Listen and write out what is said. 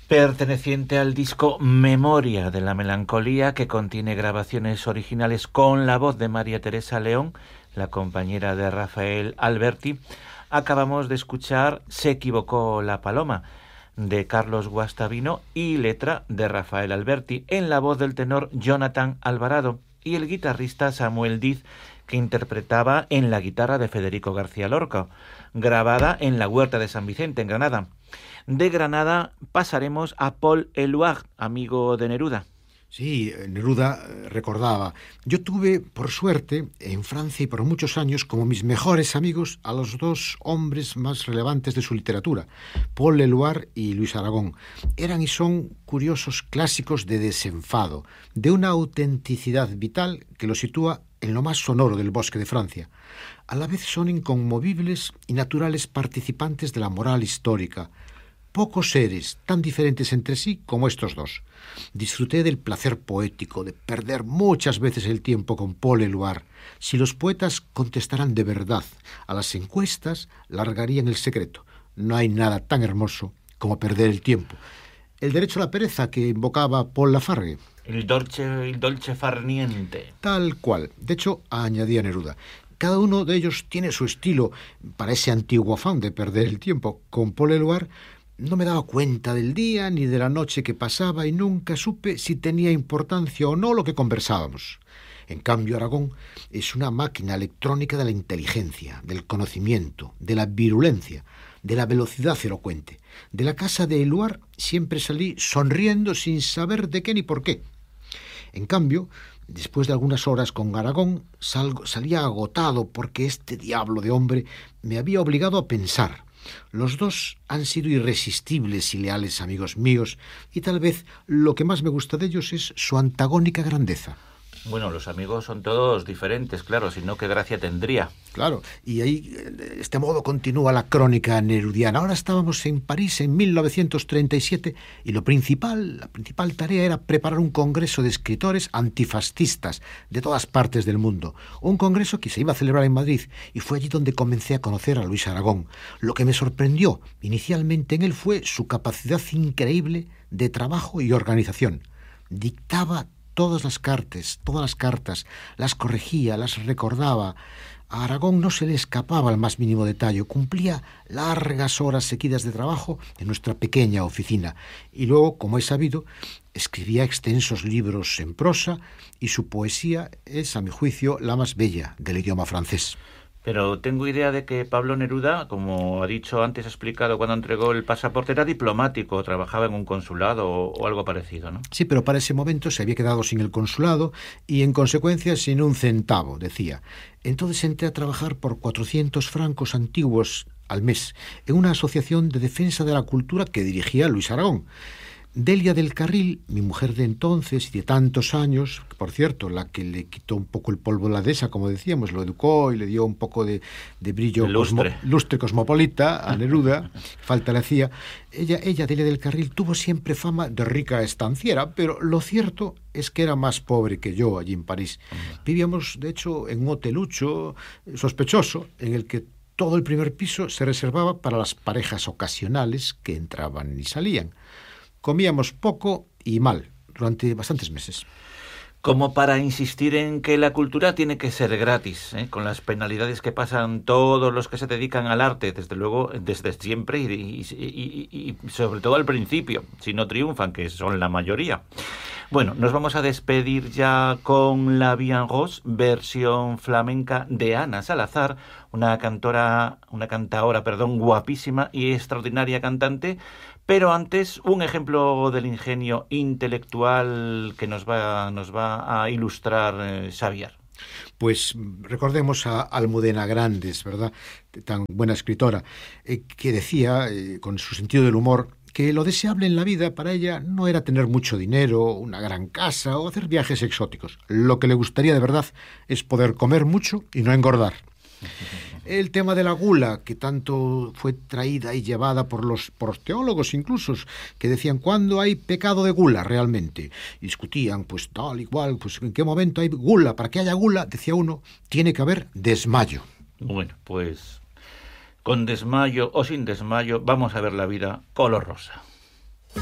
perteneciente al disco Memoria de la Melancolía, que contiene grabaciones originales con la voz de María Teresa León, la compañera de Rafael Alberti. Acabamos de escuchar Se equivocó la paloma, de Carlos Guastavino, y letra de Rafael Alberti, en la voz del tenor Jonathan Alvarado y el guitarrista Samuel Diz, que interpretaba en la guitarra de Federico García Lorca, grabada en la Huerta de San Vicente, en Granada. De Granada pasaremos a Paul Éluard, amigo de Neruda. Sí, Neruda recordaba: yo tuve, por suerte, en Francia y por muchos años, como mis mejores amigos, a los dos hombres más relevantes de su literatura, Paul Éluard y Luis Aragón. Eran y son curiosos clásicos de desenfado, de una autenticidad vital que los sitúa en lo más sonoro del bosque de Francia. A la vez son inconmovibles y naturales participantes de la moral histórica. Pocos seres tan diferentes entre sí como estos dos. Disfruté del placer poético, de perder muchas veces el tiempo con Paul Éluard. Si los poetas contestaran de verdad a las encuestas, largarían el secreto. No hay nada tan hermoso como perder el tiempo. El derecho a la pereza que invocaba Paul Lafargue. El dolce far niente. Tal cual. De hecho, añadía Neruda, cada uno de ellos tiene su estilo para ese antiguo afán de perder el tiempo. Con Paul Éluard no me daba cuenta del día ni de la noche que pasaba y nunca supe si tenía importancia o no lo que conversábamos. En cambio, Aragón es una máquina electrónica de la inteligencia, del conocimiento, de la virulencia, de la velocidad elocuente. De la casa de Éluard siempre salí sonriendo sin saber de qué ni por qué. En cambio, después de algunas horas con Aragón, salía agotado porque este diablo de hombre me había obligado a pensar. Los dos han sido irresistibles y leales amigos míos, y tal vez lo que más me gusta de ellos es su antagónica grandeza. Bueno, los amigos son todos diferentes, claro, si no, ¿qué gracia tendría? Claro, y ahí, de este modo, continúa la crónica nerudiana. Ahora estábamos en París en 1937 y la principal tarea era preparar un congreso de escritores antifascistas de todas partes del mundo. Un congreso que se iba a celebrar en Madrid, y fue allí donde comencé a conocer a Luis Aragón. Lo que me sorprendió inicialmente en él fue su capacidad increíble de trabajo y organización. Dictaba todas las cartas, las corregía, las recordaba. A Aragón no se le escapaba el más mínimo detalle. Cumplía largas horas seguidas de trabajo en nuestra pequeña oficina. Y luego, como he sabido, escribía extensos libros en prosa, y su poesía es, a mi juicio, la más bella del idioma francés. Pero tengo idea de que Pablo Neruda, como ha dicho antes, ha explicado cuando entregó el pasaporte, era diplomático, trabajaba en un consulado o algo parecido, ¿no? Sí, pero para ese momento se había quedado sin el consulado y, en consecuencia, sin un centavo, decía. Entonces entré a trabajar por 400 francos antiguos al mes en una asociación de defensa de la cultura que dirigía Luis Aragón. Delia del Carril, mi mujer de entonces y de tantos años, por cierto, la que le quitó un poco el polvo a la dehesa, como decíamos, lo educó y le dio un poco de brillo lustre cosmopolita a Neruda, falta le hacía. Ella, Delia del Carril, tuvo siempre fama de rica estanciera, pero lo cierto es que era más pobre que yo allí en París. Vivíamos, de hecho, en un hotelucho sospechoso, en el que todo el primer piso se reservaba para las parejas ocasionales que entraban y salían. Comíamos poco y mal durante bastantes meses. Como para insistir en que la cultura tiene que ser gratis, con las penalidades que pasan todos los que se dedican al arte, desde luego, desde siempre y sobre todo al principio, si no triunfan, que son la mayoría. Bueno, nos vamos a despedir ya con La Vie en Rose, versión flamenca de Ana Salazar, una cantaora, guapísima y extraordinaria cantante. Pero antes, un ejemplo del ingenio intelectual que nos va a ilustrar Xavier. Pues recordemos a Almudena Grandes, ¿verdad? Tan buena escritora, que decía, con su sentido del humor, que lo deseable en la vida para ella no era tener mucho dinero, una gran casa o hacer viajes exóticos. Lo que le gustaría de verdad es poder comer mucho y no engordar. El tema de la gula, que tanto fue traída y llevada por los teólogos incluso, que decían, ¿cuándo hay pecado de gula realmente? Y discutían, pues tal, igual, pues ¿en qué momento hay gula? Para que haya gula, decía uno, tiene que haber desmayo. Bueno, pues con desmayo o sin desmayo, vamos a ver la vida color rosa.